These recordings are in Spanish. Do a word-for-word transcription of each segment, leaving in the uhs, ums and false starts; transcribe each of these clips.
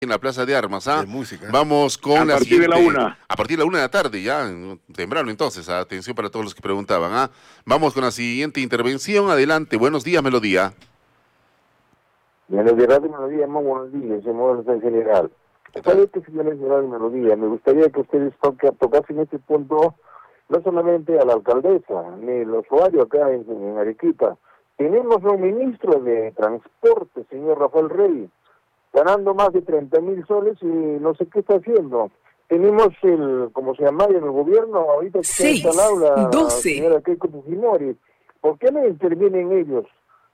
en la Plaza de Armas, ¿ah? De música. Vamos con a la partir siguiente, de la una. A partir de la una de la tarde, ya, temprano entonces, atención para todos los que preguntaban, ¿ah? Vamos con la siguiente intervención, adelante, buenos días, Melodía. Melodía Radio Melodía, muy buenos días, en modo en general. ¿Sabe qué, señores de Radio Melodía? Me gustaría que ustedes toque, tocasen este punto, no solamente a la alcaldesa, ni el usuario acá en, en Arequipa. Tenemos un ministro de Transporte, señor Rafael Rey, ganando más de treinta mil soles y no sé qué está haciendo. Tenemos el, como se llama en el gobierno, ahorita que está instalado la señora Keiko Fujimori. ¿Por qué no intervienen ellos?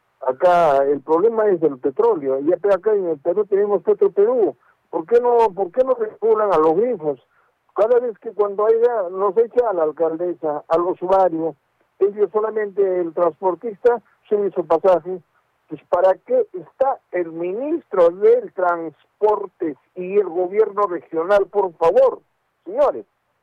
Acá el problema es del petróleo, y acá en el Perú tenemos Petro Perú. ¿Por qué no, por qué no regulan a los grifos? Cada vez que cuando haya, nos echa a la alcaldesa, al usuario, ellos solamente el transportista sube su pasaje. Pues ¿para qué está el ministro del Transporte y el gobierno regional, por favor, señores?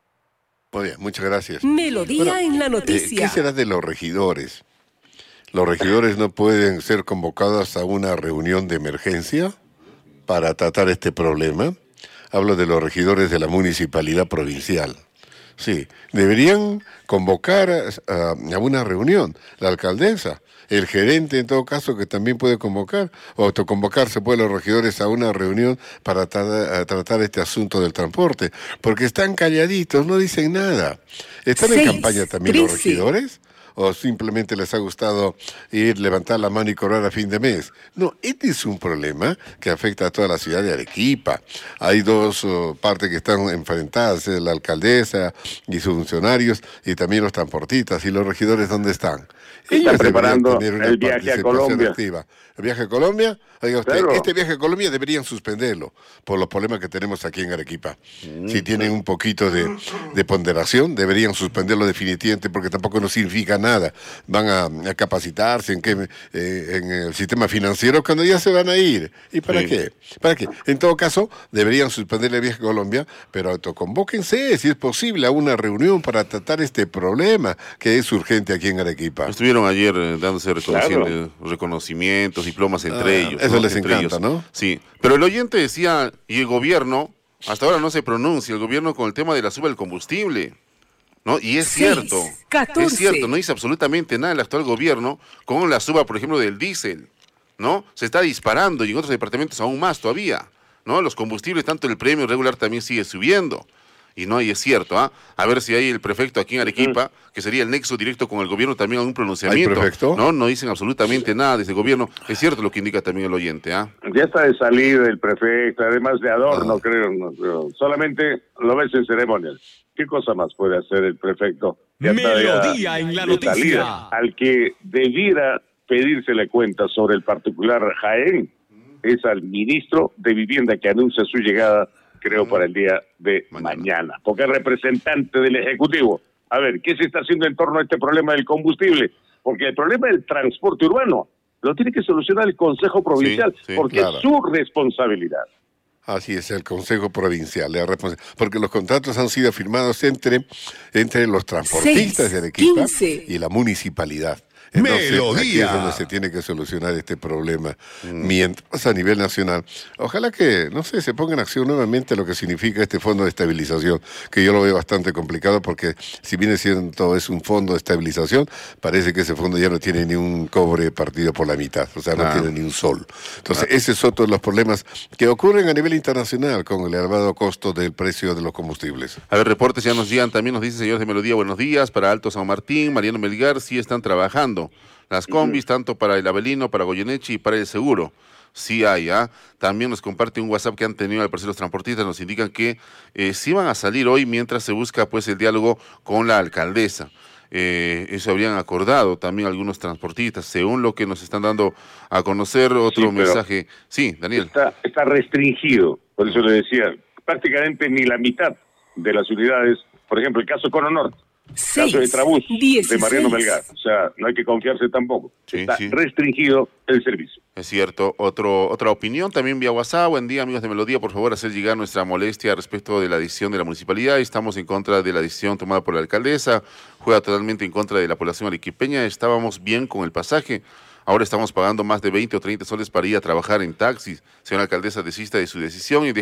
Muy bien, muchas gracias. Melodía bueno, en la noticia. Eh, ¿Qué será de los regidores? ¿Los regidores no pueden ser convocados a una reunión de emergencia para tratar este problema? Hablo de los regidores de la municipalidad provincial. Sí, deberían convocar a, a una reunión, la alcaldesa, el gerente en todo caso que también puede convocar, o autoconvocarse puede los regidores a una reunión para tra a tratar este asunto del transporte, porque están calladitos, no dicen nada. ¿Están Seis, en campaña también trece. Los regidores? ¿O simplemente les ha gustado ir, levantar la mano y cobrar a fin de mes? No, este es un problema que afecta a toda la ciudad de Arequipa. Hay dos uh, partes que están enfrentadas, eh, la alcaldesa y sus funcionarios, y también los transportistas. ¿Y los regidores dónde están? Ellos están preparando el viaje a Colombia. Activa. ¿El viaje a Colombia? Oiga usted, claro. Este viaje a Colombia deberían suspenderlo por los problemas que tenemos aquí en Arequipa. Mm, si tienen un poquito de, de ponderación, deberían suspenderlo definitivamente porque tampoco nos significa nada. Van a, a capacitarse en, que, eh, en el sistema financiero cuando ya se van a ir. ¿Y para sí. qué? ¿Para qué? En todo caso, deberían suspender el viaje a Colombia, pero autoconvóquense, si es posible, a una reunión para tratar este problema que es urgente aquí en Arequipa. Estuvieron ayer eh, dándose claro. reconocimientos, diplomas entre ah, ellos. Eso ¿no? les entre encanta, ellos. ¿no? Sí, pero el oyente decía, y el gobierno, hasta ahora no se pronuncia, el gobierno con el tema de la suba del combustible. ¿No? Y es seis, cierto, catorce. Es cierto, no dice absolutamente nada el actual gobierno con la suba, por ejemplo, del diésel, ¿no? Se está disparando y en otros departamentos aún más todavía, ¿no? Los combustibles, tanto el premio regular también sigue subiendo. Y no, y es cierto, ¿ah? ¿eh? A ver si hay el prefecto aquí en Arequipa, uh-huh. que sería el nexo directo con el gobierno, también algún pronunciamiento. ¿Hay prefecto? No, no dicen absolutamente nada desde el gobierno. Es cierto lo que indica también el oyente, ¿ah? ¿eh? Ya está de salida el prefecto, además de adorno, uh-huh. creo, no, creo. Solamente lo ves en ceremonias. ¿Qué cosa más puede hacer el prefecto? Ya Melodía en la noticia. Salida. Al que debiera pedírsele cuenta sobre el particular Jaén es al ministro de Vivienda que anuncia su llegada, creo, para el día de mañana. mañana. Porque es representante del Ejecutivo. A ver, ¿qué se está haciendo en torno a este problema del combustible? Porque el problema del transporte urbano lo tiene que solucionar el Consejo Provincial, sí, sí, porque claro. es su responsabilidad. Así es, el Consejo Provincial, la porque los contratos han sido firmados entre, entre los transportistas Seis, de Arequipa quince. Y la municipalidad. Entonces, Melodía. Aquí es donde se tiene que solucionar este problema. Mm. Mientras, a nivel nacional, ojalá que, no sé, se ponga en acción nuevamente lo que significa este fondo de estabilización, que yo lo veo bastante complicado porque si viene siendo es un fondo de estabilización, parece que ese fondo ya no tiene ni un cobre partido por la mitad, o sea, no ah. tiene ni un sol. Entonces, ah. ese es otro de los problemas que ocurren a nivel internacional con el elevado costo del precio de los combustibles. A ver, reportes ya nos llegan, también nos dice señor de Melodía, buenos días, para Alto San Martín, Mariano Melgar, sí están trabajando. Las combis, tanto para el Avelino, para Goyeneche y para el Seguro. Sí hay, ¿ah? ¿eh? También nos comparte un WhatsApp que han tenido al parecer los transportistas, nos indican que eh, sí van a salir hoy mientras se busca pues el diálogo con la alcaldesa. Eh, eso habrían acordado también algunos transportistas, según lo que nos están dando a conocer. Otro sí, mensaje. Sí, Daniel. Está, está restringido, por eso le decía, prácticamente ni la mitad de las unidades, por ejemplo, el caso Cono Norte. Seis, caso de Trabús, dieciséis. De Mariano Melgar. O sea, no hay que confiarse tampoco. Sí, Está sí. restringido el servicio. Es cierto. Otro, otra opinión también vía WhatsApp. Buen día, amigos de Melodía. Por favor, hacer llegar nuestra molestia respecto de la decisión de la municipalidad. Estamos en contra de la decisión tomada por la alcaldesa. Juega totalmente en contra de la población arequipeña. Estábamos bien con el pasaje. Ahora estamos pagando más de veinte o treinta soles para ir a trabajar en taxis. Señora alcaldesa, desista de su decisión y